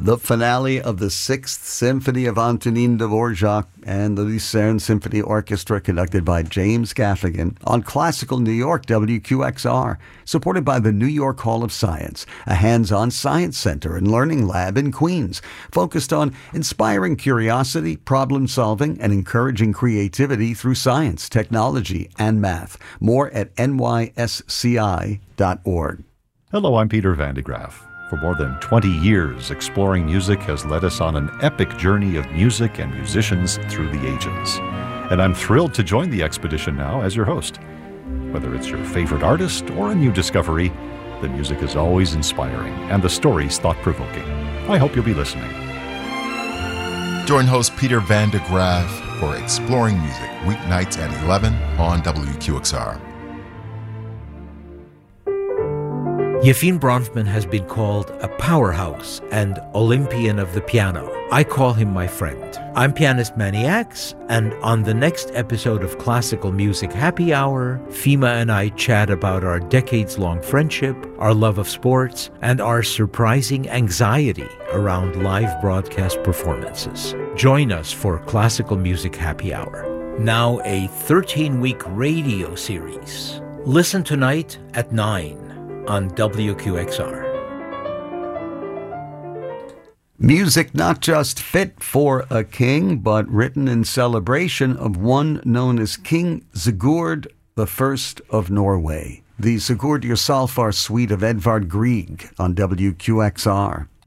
The finale of the Sixth Symphony of Antonin Dvorak and the Lucerne Symphony Orchestra, conducted by James Gaffigan, on Classical New York WQXR, supported by the New York Hall of Science, a hands-on science center and learning lab in Queens, focused on inspiring curiosity, problem-solving, and encouraging creativity through science, technology, and math. More at nysci.org. Hello, I'm Peter Van de Graaf. For more than 20 years, Exploring Music has led us on an epic journey of music and musicians through the ages. And I'm thrilled to join the expedition now as your host. Whether it's your favorite artist or a new discovery, the music is always inspiring and the stories thought-provoking. I hope you'll be listening. Join host Peter Van de Graaf for Exploring Music, weeknights at 11 on WQXR. Yefim Bronfman has been called a powerhouse and Olympian of the piano. I call him my friend. I'm pianist Manny Axe, and on the next episode of Classical Music Happy Hour, Fima and I chat about our decades-long friendship, our love of sports, and our surprising anxiety around live broadcast performances. Join us for Classical Music Happy Hour, now a 13-week radio series. Listen tonight at 9 on WQXR. Music not just fit for a king, but written in celebration of one known as King Sigurd I of Norway. The Sigurd Salfar suite of Edvard Grieg on WQXR.